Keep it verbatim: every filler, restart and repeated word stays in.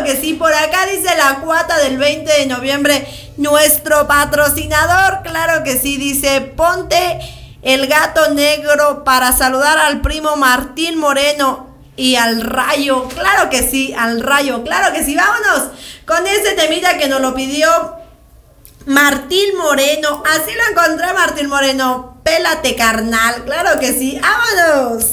claro que sí. Por acá dice la cuata del veinte de noviembre, nuestro patrocinador, claro que sí, dice, ponte el gato negro para saludar al primo Martín Moreno y al Rayo, claro que sí, al Rayo, claro que sí. Vámonos con ese temita que nos lo pidió Martín Moreno. Así lo encontré, Martín Moreno. Pélate, carnal, claro que sí. Vámonos.